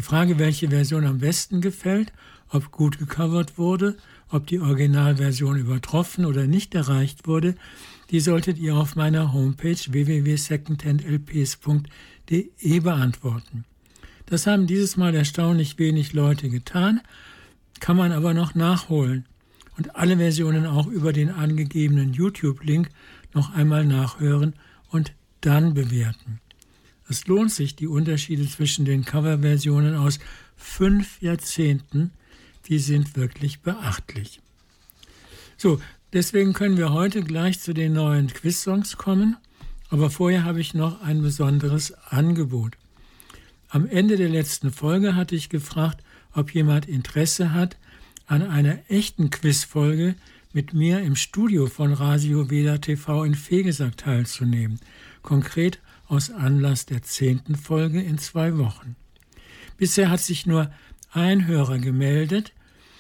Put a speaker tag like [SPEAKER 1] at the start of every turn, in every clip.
[SPEAKER 1] Frage, welche Version am besten gefällt, ob gut gecovert wurde, ob die Originalversion übertroffen oder nicht erreicht wurde, die solltet ihr auf meiner Homepage www.secondhandlps.de beantworten. Das haben dieses Mal erstaunlich wenig Leute getan, kann man aber noch nachholen und alle Versionen auch über den angegebenen YouTube-Link noch einmal nachhören und dann bewerten. Es lohnt sich, die Unterschiede zwischen den Coverversionen aus 5 Jahrzehnten, die sind wirklich beachtlich. So, deswegen können wir heute gleich zu den neuen Quiz-Songs kommen, aber vorher habe ich noch ein besonderes Angebot. Am Ende der letzten Folge hatte ich gefragt, ob jemand Interesse hat, an einer echten Quizfolge mit mir im Studio von Radio Veda TV in Vegesack teilzunehmen. Konkret aus Anlass der 10. Folge in 2 Wochen. Bisher hat sich nur ein Hörer gemeldet,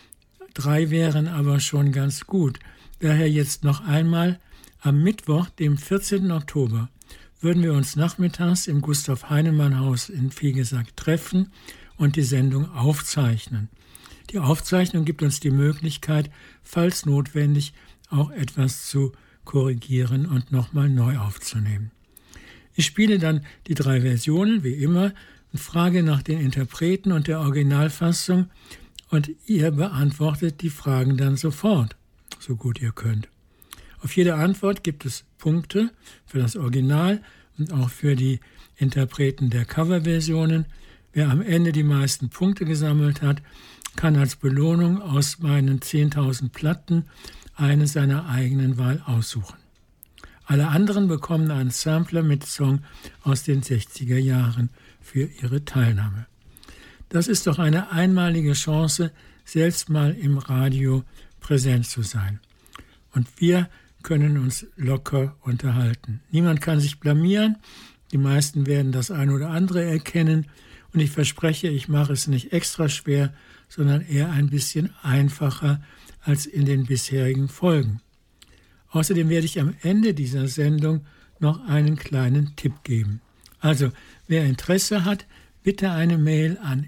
[SPEAKER 1] 3 wären aber schon ganz gut. Daher jetzt noch einmal, am Mittwoch, dem 14. Oktober, würden wir uns nachmittags im Gustav-Heinemann-Haus in Vegesack treffen und die Sendung aufzeichnen. Die Aufzeichnung gibt uns die Möglichkeit, falls notwendig, auch etwas zu korrigieren und nochmal neu aufzunehmen. Ich spiele dann die 3 Versionen, wie immer, und frage nach den Interpreten und der Originalfassung und ihr beantwortet die Fragen dann sofort, so gut ihr könnt. Auf jede Antwort gibt es Punkte für das Original und auch für die Interpreten der Coverversionen. Wer am Ende die meisten Punkte gesammelt hat, kann als Belohnung aus meinen 10.000 Platten eine seiner eigenen Wahl aussuchen. Alle anderen bekommen einen Sampler mit Song aus den 60er Jahren für ihre Teilnahme. Das ist doch eine einmalige Chance, selbst mal im Radio präsent zu sein. Und wir können uns locker unterhalten. Niemand kann sich blamieren, die meisten werden das ein oder andere erkennen und ich verspreche, ich mache es nicht extra schwer, sondern eher ein bisschen einfacher als in den bisherigen Folgen. Außerdem werde ich am Ende dieser Sendung noch einen kleinen Tipp geben. Also, wer Interesse hat, bitte eine Mail an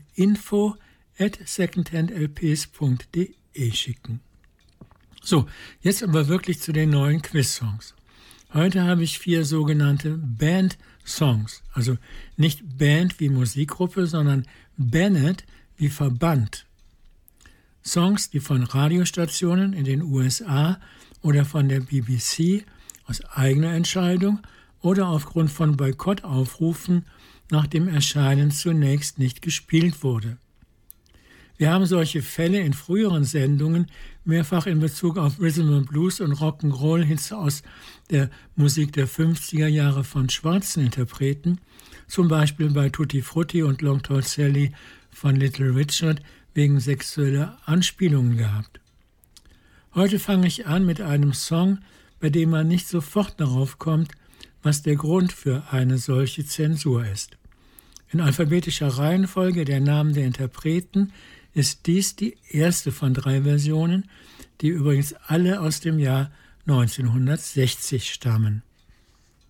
[SPEAKER 1] info@secondhandlps.de schicken. So, jetzt aber wirklich zu den neuen Quiz-Songs. Heute habe ich 4 sogenannte Band-Songs, also nicht Band wie Musikgruppe, sondern Band wie Verband. Songs, die von Radiostationen in den USA oder von der BBC aus eigener Entscheidung oder aufgrund von Boykottaufrufen nach dem Erscheinen zunächst nicht gespielt wurde. Wir haben solche Fälle in früheren Sendungen mehrfach in Bezug auf Rhythm and Blues und Rock'n'Roll-Hits aus der Musik der 50er Jahre von schwarzen Interpreten, zum Beispiel bei Tutti Frutti und Long Tall Sally von Little Richard, wegen sexueller Anspielungen gehabt. Heute fange ich an mit einem Song, bei dem man nicht sofort darauf kommt, was der Grund für eine solche Zensur ist. In alphabetischer Reihenfolge der Namen der Interpreten ist dies die erste von 3 Versionen, die übrigens alle aus dem Jahr 1960 stammen.